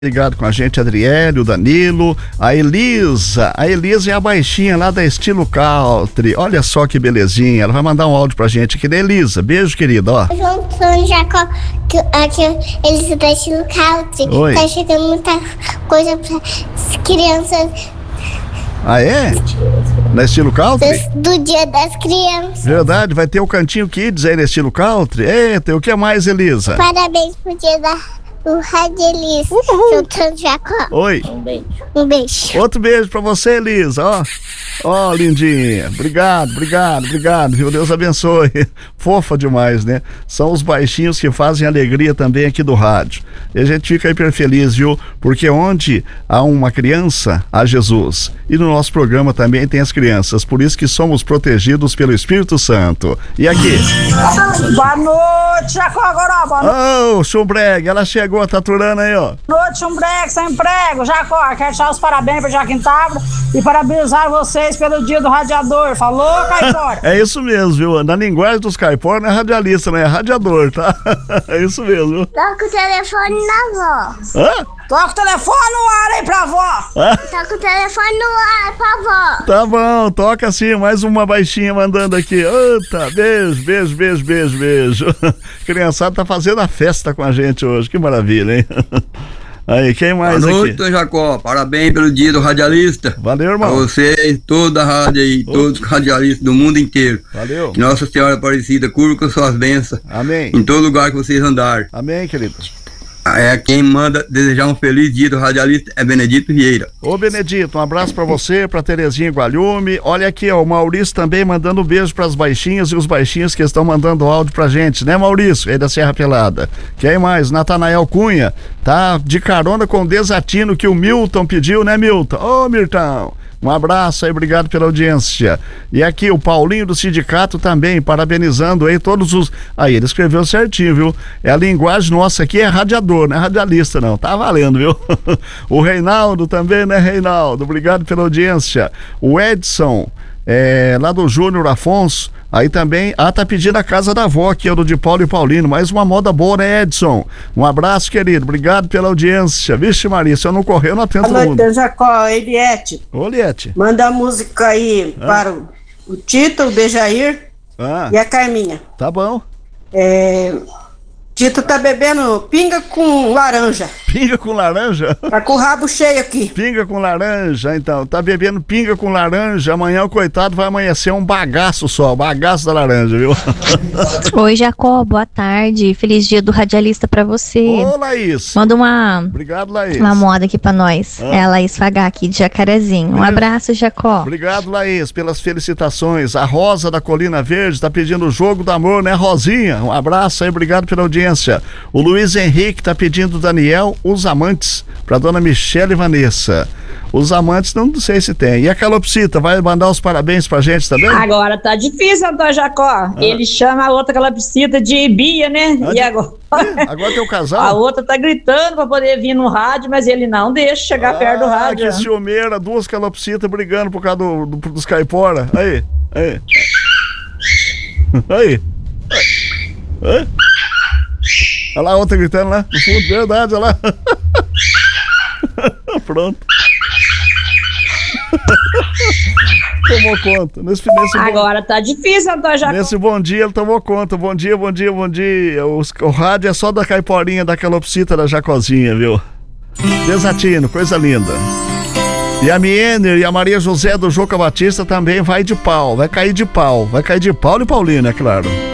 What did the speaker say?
Ligado com a gente, Adriele, o Danilo, a Elisa é a baixinha lá da Estilo Country, olha só que belezinha, ela vai mandar um áudio pra gente aqui da Elisa, beijo querida, ó. João Jacó, aqui Elisa da Estilo Country. Oi. Tá chegando muita coisa pra crianças. Ah, é? Na Estilo Country? Do Dia das Crianças. Verdade, vai ter o Cantinho Kids aí na Estilo Country. Eita, o que mais, Elisa? Parabéns pro dia do radialista, João Jacó. Oi. Um beijo. Outro beijo pra você, Elisa, ó. Ó, lindinha. Obrigado, viu? Deus abençoe. Fofa demais, né? São os baixinhos que fazem alegria também aqui do rádio. E a gente fica hiper feliz, viu? Porque onde há uma criança, há Jesus. E no nosso programa também tem as crianças. Por isso que somos protegidos pelo Espírito Santo. E aqui? Boa noite, Jacó Goró. Ô, Chumbreg, ela chegou, tá aturando aí, ó. Boa noite, Chumbreg, sem emprego. Jacó, quero dar os parabéns pra Joaquim Távora e parabenizar vocês pelo dia do radiador. Falou, Caipora? É isso mesmo, viu? Na linguagem dos Caipora não é radialista, né? É radiador, tá? É isso mesmo, viu? Toca o telefone na voz. Hã? Toca o telefone no ar aí pra avó. Toca o telefone no ar, por favor. Tá bom, toca assim, mais uma baixinha mandando aqui. Eita, beijo. Criançada tá fazendo a festa com a gente hoje, que maravilha, hein? Aí, quem mais Boa aqui? noite, Tom Jacó. Parabéns pelo dia do radialista. Valeu, irmão. A vocês, toda a rádio aí, todos os radialistas do mundo inteiro. Valeu. Que Nossa Senhora Aparecida cubra com suas bênçãos Amém. em todo lugar que vocês andarem. Amém, querido. Quem manda desejar um feliz dia do radialista é Benedito Vieira. Ô, Benedito, um abraço pra você, pra Terezinha Gualhume. Olha aqui, ó, o Maurício também mandando um beijo pras baixinhas e os baixinhos que estão mandando áudio pra gente, né, Maurício? Aí da Serra Pelada. Quem mais? Natanael Cunha, tá de carona com o Desatino que o Milton pediu, né, Milton? Ô, Milton. Um abraço aí, obrigado pela audiência. E aqui o Paulinho do sindicato também, parabenizando aí todos os... Aí, ele escreveu certinho, viu? É a linguagem nossa aqui, é radiador, não é radialista não, tá valendo, viu? O Reinaldo também, né, Reinaldo? Obrigado pela audiência. O Edson, lá do Júnior Afonso, aí também, tá pedindo a casa da avó, que é do de Paulo e Paulino, mais uma moda boa, né, Edson? Um abraço, querido, obrigado pela audiência. Vixe, Maria, se eu não correr, eu não atendo todo mundo. Boa noite, Jacó, Eliette. Ô, Eliette. Manda a música aí para o Tito, o Bejair e a Carminha. Tá bom. Tito tá bebendo pinga com laranja. Pinga com laranja? Tá com o rabo cheio aqui. Pinga com laranja, então. Tá bebendo pinga com laranja. Amanhã o coitado vai amanhecer um bagaço só. Bagaço da laranja, viu? Oi, Jacó. Boa tarde. Feliz dia do radialista pra você. Ô, Laís. Manda Obrigado, Laís. uma moda aqui pra nós. É a Laís Fagá aqui de Jacarezinho. Um abraço, Jacó. Obrigado, Laís, pelas felicitações. A Rosa da Colina Verde tá pedindo o jogo do amor, né, Rosinha? Um abraço aí, obrigado pela audiência. O Luiz Henrique tá pedindo Daniel, Os Amantes, pra dona Michele e Vanessa. Os Amantes não sei se tem. E a Calopsita vai mandar os parabéns pra gente também? Agora tá difícil, Antônio Jacó. Ele chama a outra calopsita de Bia, né? E agora? Agora tem o casal? A outra tá gritando pra poder vir no rádio, mas ele não deixa chegar perto do rádio. Que ciumeira, duas calopsitas brigando por causa dos caipora. Aí. Olha lá a outra gritando lá, no fundo, verdade, olha lá. Pronto. Tomou conta. Agora tá difícil, Antônio Jacó. Nesse bom dia ele tomou conta. Bom dia. O rádio é só da caiporinha, da calopsita, da Jacozinha, viu? Desatino, coisa linda. E a Miener e a Maria José do Joca Batista também vai de pau. Vai cair de pau e Paulino, é claro.